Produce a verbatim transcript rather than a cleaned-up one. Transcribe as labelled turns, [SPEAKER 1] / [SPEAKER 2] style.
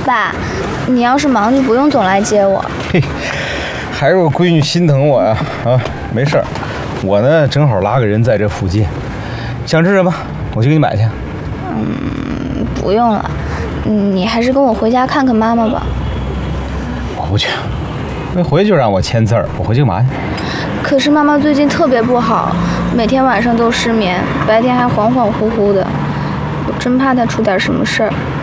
[SPEAKER 1] 爸，你要是忙就不用总来接我。
[SPEAKER 2] 嘿，还是我闺女心疼我呀！啊，没事儿，我呢正好拉个人在这附近，想吃什么我就给你买去。
[SPEAKER 1] 嗯，不用了，你还是跟我回家看看妈妈吧。
[SPEAKER 2] 我不去，那回去就让我签字儿，我回去干嘛去？
[SPEAKER 1] 可是妈妈最近特别不好，每天晚上都失眠，白天还恍恍惚惚的，我真怕她出点什么事儿。